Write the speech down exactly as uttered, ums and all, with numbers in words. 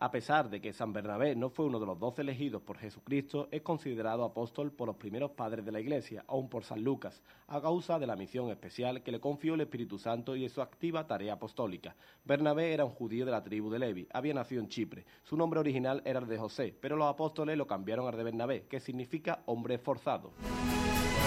A pesar de que San Bernabé no fue uno de los doce elegidos por Jesucristo, es considerado apóstol por los primeros padres de la Iglesia, aún por San Lucas, a causa de la misión especial que le confió el Espíritu Santo y de su activa tarea apostólica. Bernabé era un judío de la tribu de Levi, había nacido en Chipre. Su nombre original era el de José, pero los apóstoles lo cambiaron al de Bernabé, que significa hombre esforzado.